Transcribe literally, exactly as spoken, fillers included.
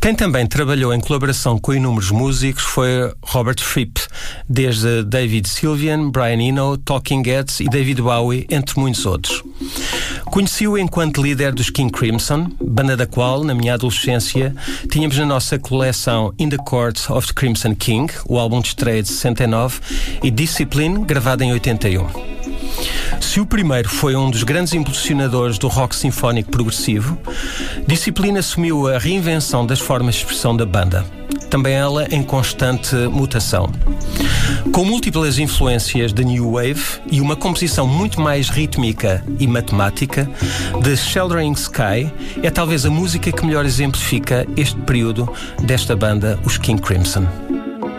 Quem também trabalhou em colaboração com inúmeros músicos foi Robert Fripp, desde David Sylvian, Brian Eno, Talking Heads e David Bowie, entre muitos outros. Conheci-o enquanto líder dos King Crimson, banda da qual, na minha adolescência, tínhamos na nossa coleção In the Court of the Crimson King, o álbum de estreia de sessenta e nove, e Discipline, gravado em oitenta e um. Se o primeiro foi um dos grandes impulsionadores do rock sinfónico progressivo, Discipline assumiu a reinvenção das formas de expressão da banda, também ela em constante mutação. Com múltiplas influências de New Wave e uma composição muito mais rítmica e matemática, The Sheltering Sky é talvez a música que melhor exemplifica este período desta banda, os King Crimson.